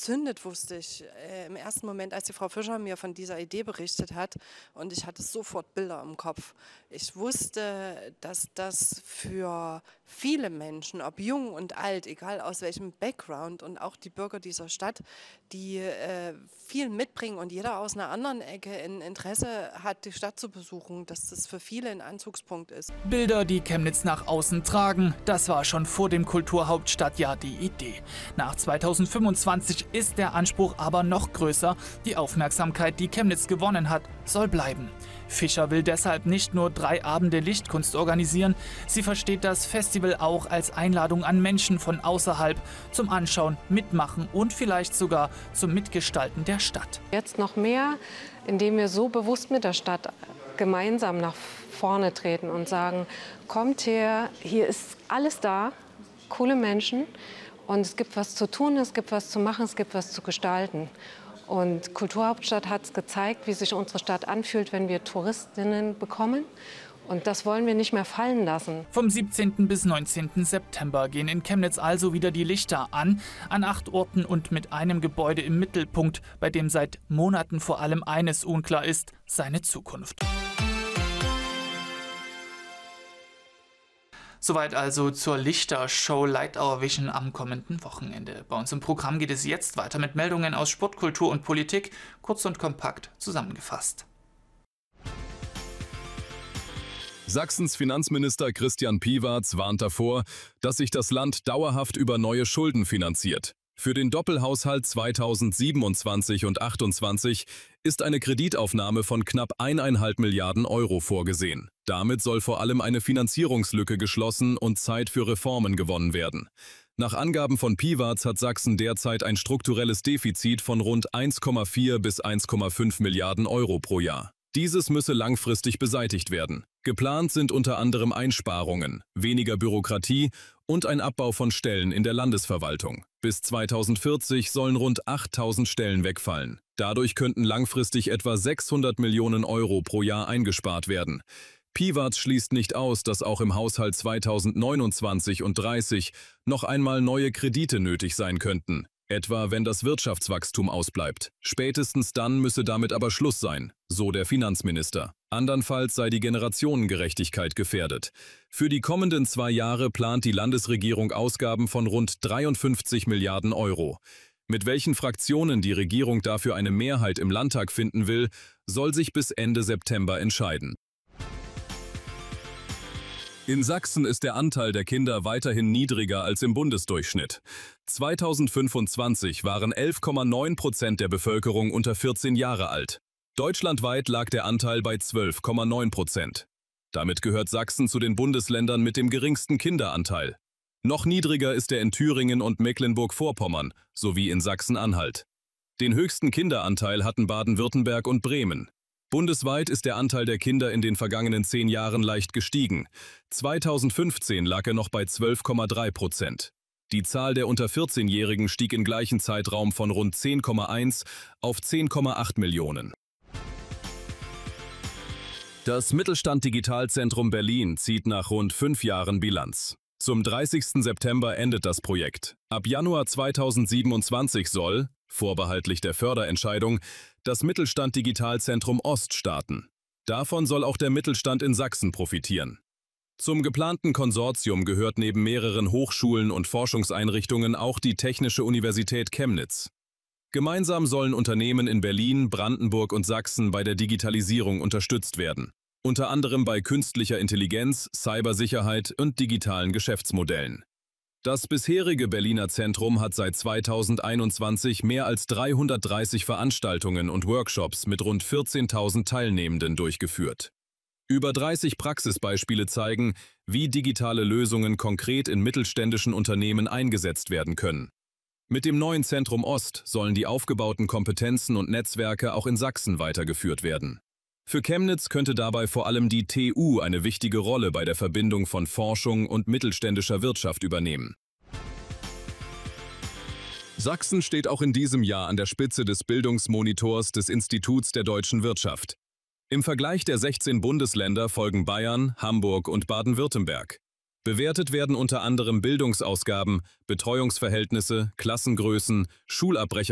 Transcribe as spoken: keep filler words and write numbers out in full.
zündet, wusste ich äh, im ersten Moment, als die Frau Fischer mir von dieser Idee berichtet hat, und ich hatte sofort Bilder im Kopf. Ich wusste, dass das für viele Menschen, ob jung und alt, egal aus welchem Background, und auch die Bürger dieser Stadt, die äh, viel mitbringen und jeder aus einer anderen Ecke ein Interesse hat, die Stadt zu besuchen, dass das für viele ein Anzugspunkt ist. Bilder, die Chemnitz nach außen tragen, das war schon vor dem Kulturhauptstadtjahr die Idee. Nach zweitausendfünfundzwanzig ist der Anspruch aber noch größer. Die Aufmerksamkeit, die Chemnitz gewonnen hat, soll bleiben. Fischer will deshalb nicht nur drei Abende Lichtkunst organisieren, sie versteht das Festival auch als Einladung an Menschen von außerhalb zum Anschauen, Mitmachen und vielleicht sogar zum Mitgestalten der Stadt. Jetzt noch mehr, indem wir so bewusst mit der Stadt gemeinsam nach vorne treten und sagen, kommt her, hier ist alles da, coole Menschen, und es gibt was zu tun, es gibt was zu machen, es gibt was zu gestalten. Und Kulturhauptstadt hat es gezeigt, wie sich unsere Stadt anfühlt, wenn wir Touristinnen bekommen. Und das wollen wir nicht mehr fallen lassen. Vom siebzehnten bis neunzehnten September gehen in Chemnitz also wieder die Lichter an, an acht Orten und mit einem Gebäude im Mittelpunkt, bei dem seit Monaten vor allem eines unklar ist: seine Zukunft. Soweit also zur Lichtershow Light Our Vision am kommenden Wochenende. Bei uns im Programm geht es jetzt weiter mit Meldungen aus Sport, Kultur und Politik, kurz und kompakt zusammengefasst. Sachsens Finanzminister Christian Piwarz warnt davor, dass sich das Land dauerhaft über neue Schulden finanziert. Für den Doppelhaushalt zweitausendsiebenundzwanzig und achtundzwanzig ist eine Kreditaufnahme von knapp eineinhalb Milliarden Euro vorgesehen. Damit soll vor allem eine Finanzierungslücke geschlossen und Zeit für Reformen gewonnen werden. Nach Angaben von Piwarz hat Sachsen derzeit ein strukturelles Defizit von rund eins Komma vier bis eins Komma fünf Milliarden Euro pro Jahr. Dieses müsse langfristig beseitigt werden. Geplant sind unter anderem Einsparungen, weniger Bürokratie und ein Abbau von Stellen in der Landesverwaltung. Bis zweitausendvierzig sollen rund achttausend Stellen wegfallen. Dadurch könnten langfristig etwa sechshundert Millionen Euro pro Jahr eingespart werden. Piwarz schließt nicht aus, dass auch im Haushalt zweitausendneunundzwanzig und dreißig noch einmal neue Kredite nötig sein könnten. Etwa wenn das Wirtschaftswachstum ausbleibt. Spätestens dann müsse damit aber Schluss sein, so der Finanzminister. Andernfalls sei die Generationengerechtigkeit gefährdet. Für die kommenden zwei Jahre plant die Landesregierung Ausgaben von rund dreiundfünfzig Milliarden Euro. Mit welchen Fraktionen die Regierung dafür eine Mehrheit im Landtag finden will, soll sich bis Ende September entscheiden. In Sachsen ist der Anteil der Kinder weiterhin niedriger als im Bundesdurchschnitt. zweitausendfünfundzwanzig waren elf Komma neun Prozent der Bevölkerung unter vierzehn Jahre alt. Deutschlandweit lag der Anteil bei zwölf Komma neun Prozent. Damit gehört Sachsen zu den Bundesländern mit dem geringsten Kinderanteil. Noch niedriger ist er in Thüringen und Mecklenburg-Vorpommern sowie in Sachsen-Anhalt. Den höchsten Kinderanteil hatten Baden-Württemberg und Bremen. Bundesweit ist der Anteil der Kinder in den vergangenen zehn Jahren leicht gestiegen. zweitausendfünfzehn lag er noch bei zwölf Komma drei Prozent. Die Zahl der unter vierzehnjährigen stieg im gleichen Zeitraum von rund zehn Komma eins auf zehn Komma acht Millionen. Das Mittelstand Digitalzentrum Berlin zieht nach rund fünf Jahren Bilanz. Zum dreißigsten September endet das Projekt. Ab Januar zweitausendsiebenundzwanzig soll, vorbehaltlich der Förderentscheidung, das Mittelstand Digitalzentrum Ost starten. Davon soll auch der Mittelstand in Sachsen profitieren. Zum geplanten Konsortium gehört neben mehreren Hochschulen und Forschungseinrichtungen auch die Technische Universität Chemnitz. Gemeinsam sollen Unternehmen in Berlin, Brandenburg und Sachsen bei der Digitalisierung unterstützt werden. Unter anderem bei künstlicher Intelligenz, Cybersicherheit und digitalen Geschäftsmodellen. Das bisherige Berliner Zentrum hat seit zweitausendeinundzwanzig mehr als dreihundertdreißig Veranstaltungen und Workshops mit rund vierzehntausend Teilnehmenden durchgeführt. Über dreißig Praxisbeispiele zeigen, wie digitale Lösungen konkret in mittelständischen Unternehmen eingesetzt werden können. Mit dem neuen Zentrum Ost sollen die aufgebauten Kompetenzen und Netzwerke auch in Sachsen weitergeführt werden. Für Chemnitz könnte dabei vor allem die T U eine wichtige Rolle bei der Verbindung von Forschung und mittelständischer Wirtschaft übernehmen. Sachsen steht auch in diesem Jahr an der Spitze des Bildungsmonitors des Instituts der deutschen Wirtschaft. Im Vergleich der sechzehn Bundesländer folgen Bayern, Hamburg und Baden-Württemberg. Bewertet werden unter anderem Bildungsausgaben, Betreuungsverhältnisse, Klassengrößen, Schulabbrecher